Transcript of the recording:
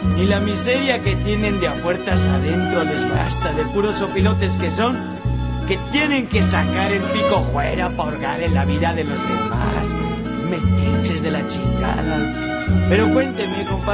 Ni la miseria que tienen de a puertas adentro les basta, de puros opilotes que son, que tienen que sacar el pico fuera para hurgar en la vida de los demás. Metiches de la chingada. Pero cuénteme, compadre.